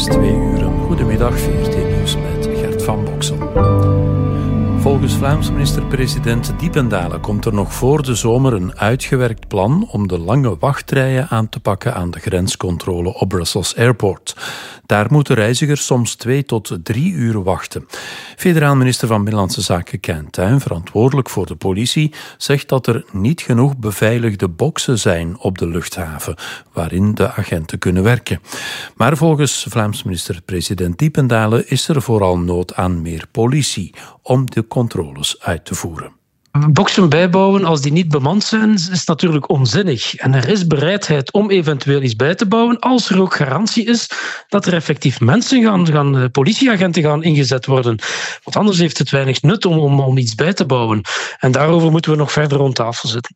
2 uur. Goedemiddag, VRT Nieuws met Gert van Boksel. Volgens Vlaams minister-president Diependalen komt er nog voor de zomer een uitgewerkt plan om de lange wachtrijen aan te pakken aan de grenscontrole op Brussels Airport. Daar moeten reizigers soms 2 tot 3 uur wachten. Federaal minister van Binnenlandse Zaken Quint Tuin, verantwoordelijk voor de politie, zegt dat er niet genoeg beveiligde boksen zijn op de luchthaven, waarin de agenten kunnen werken. Maar volgens Vlaams minister-president Diependalen is er vooral nood aan meer politie om de controles uit te voeren. Boksen bijbouwen als die niet bemand zijn, is natuurlijk onzinnig. En er is bereidheid om eventueel iets bij te bouwen als er ook garantie is dat er effectief mensen politieagenten gaan ingezet worden. Want anders heeft het weinig nut om iets bij te bouwen. En daarover moeten we nog verder rond tafel zitten.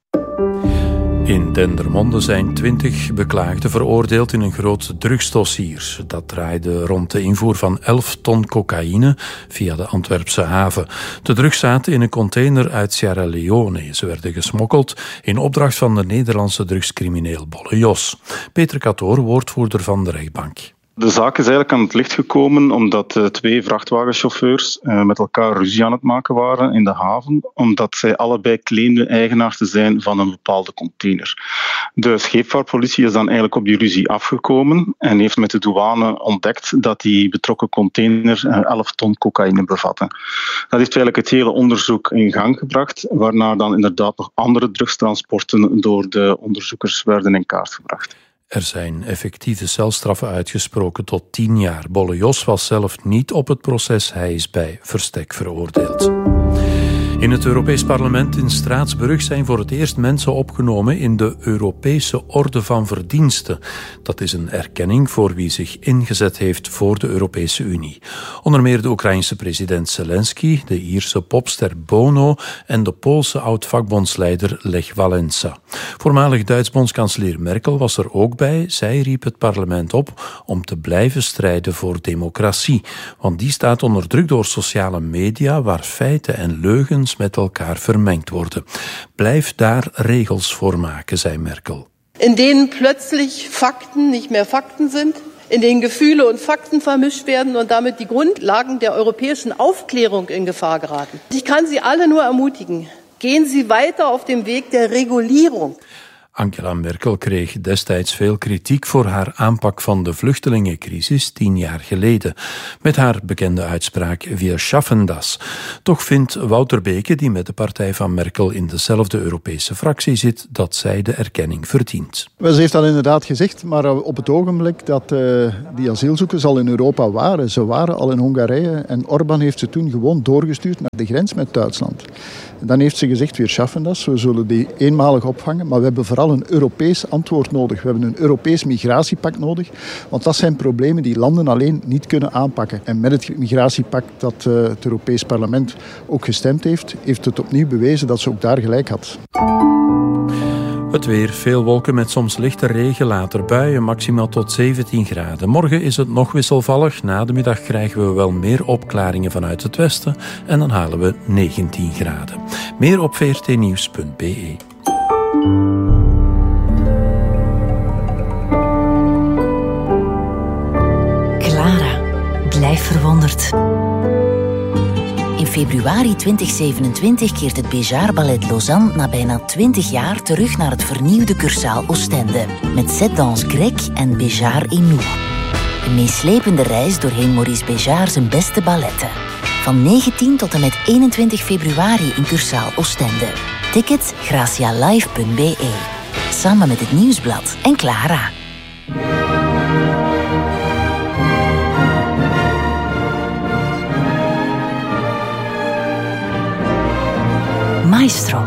In Dendermonde zijn 20 beklaagden veroordeeld in een groot drugsdossier. Dat draaide rond de invoer van 11 ton cocaïne via de Antwerpse haven. De drugs zaten in een container uit Sierra Leone. Ze werden gesmokkeld in opdracht van de Nederlandse drugscrimineel Bolle Jos. Peter Catoor, woordvoerder van de rechtbank. De zaak is eigenlijk aan het licht gekomen omdat 2 vrachtwagenchauffeurs met elkaar ruzie aan het maken waren in de haven, omdat zij allebei claimden eigenaar te zijn van een bepaalde container. De scheepvaartpolitie is dan eigenlijk op die ruzie afgekomen en heeft met de douane ontdekt dat die betrokken container 11 ton cocaïne bevatte. Dat heeft eigenlijk het hele onderzoek in gang gebracht, waarna dan inderdaad nog andere drugstransporten door de onderzoekers werden in kaart gebracht. Er zijn effectieve celstraffen uitgesproken tot 10 jaar. Bolle Jos was zelf niet op het proces. Hij is bij verstek veroordeeld. In het Europees Parlement in Straatsburg zijn voor het eerst mensen opgenomen in de Europese Orde van Verdiensten. Dat is een erkenning voor wie zich ingezet heeft voor de Europese Unie. Onder meer de Oekraïense president Zelensky, de Ierse popster Bono en de Poolse oud-vakbondsleider Lech Wałęsa. Voormalig Duits bondskanselier Merkel was er ook bij. Zij riep het parlement op om te blijven strijden voor democratie. Want die staat onder druk door sociale media waar feiten en leugens met elkaar vermengd worden. Blijf daar regels voor maken, zei Merkel. In denen plötzlich Fakten nicht mehr Fakten sind, in denen Gefühle und Fakten vermischt werden und damit die Grundlagen der europäischen Aufklärung in Gefahr geraten. Ich kann Sie alle nur ermutigen, gehen Sie weiter auf dem Weg der Regulierung. Angela Merkel kreeg destijds veel kritiek voor haar aanpak van de vluchtelingencrisis 10 jaar geleden. Met haar bekende uitspraak Wir schaffen das. Toch vindt Wouter Beke, die met de partij van Merkel in dezelfde Europese fractie zit, dat zij de erkenning verdient. Ze heeft dat inderdaad gezegd, maar op het ogenblik dat die asielzoekers al in Europa waren, ze waren al in Hongarije en Orbán heeft ze toen gewoon doorgestuurd naar de grens met Duitsland. En dan heeft ze gezegd, wir schaffen das, we zullen die eenmalig opvangen, maar we hebben vooral een Europees antwoord nodig. We hebben een Europees migratiepact nodig, want dat zijn problemen die landen alleen niet kunnen aanpakken. En met het migratiepact dat het Europees Parlement ook gestemd heeft, heeft het opnieuw bewezen dat ze ook daar gelijk had. Het weer, veel wolken met soms lichte regen, later buien, maximaal tot 17 graden. Morgen is het nog wisselvallig. Na de middag krijgen we wel meer opklaringen vanuit het westen en dan halen we 19 graden. Meer op vrtnieuws.be. Clara, blijf verwonderd. In februari 2027 keert het Béjart Ballet Lausanne na bijna 20 jaar terug naar het vernieuwde Cursaal Oostende. Met Cette Danse Grecque en Béjart et nous. Een meeslepende reis doorheen Maurice Béjart zijn beste balletten. Van 19 tot en met 21 februari in Cursaal Oostende. Tickets gracialive.be. Samen met het Nieuwsblad en Clara. Maestro.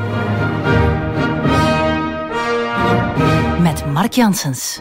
Met Mark Janssens.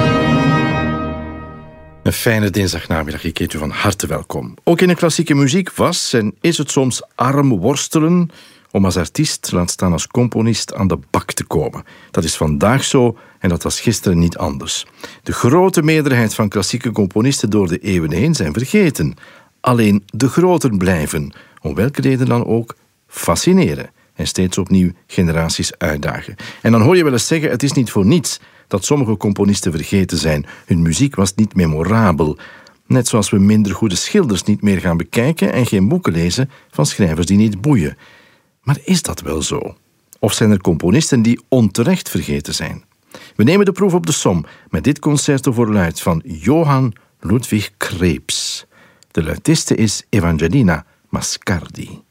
Een fijne dinsdagnamiddag, ik heet u van harte welkom. Ook in de klassieke muziek was en is het soms arm worstelen om als artiest, laat staan als componist, aan de bak te komen. Dat is vandaag zo en dat was gisteren niet anders. De grote meerderheid van klassieke componisten door de eeuwen heen zijn vergeten. Alleen de groten blijven, om welke reden dan ook, fascineren. En steeds opnieuw generaties uitdagen. En dan hoor je wel eens zeggen, het is niet voor niets dat sommige componisten vergeten zijn. Hun muziek was niet memorabel. Net zoals we minder goede schilders niet meer gaan bekijken en geen boeken lezen van schrijvers die niet boeien. Maar is dat wel zo? Of zijn er componisten die onterecht vergeten zijn? We nemen de proef op de som met dit concerto voor luid van Johann Ludwig Krebs. De luitiste is Evangelina Mascardi.